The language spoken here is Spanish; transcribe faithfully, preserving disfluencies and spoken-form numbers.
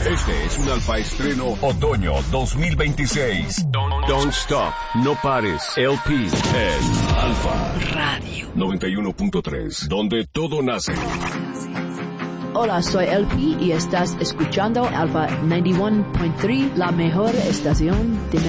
Este es un Alfa Estreno Otoño dos mil veintiséis. Don't, don't Stop, no pares, L P en Alfa Radio noventa y uno punto tres, donde todo nace. Hola, soy L P y estás escuchando Alfa noventa y uno punto tres, la mejor estación de